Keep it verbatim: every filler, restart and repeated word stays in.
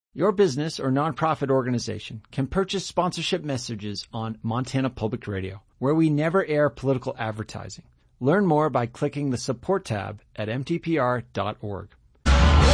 Your business or nonprofit organization can purchase sponsorship messages on Montana Public Radio, where we never air political advertising. Learn more by clicking the support tab at m t p r dot org.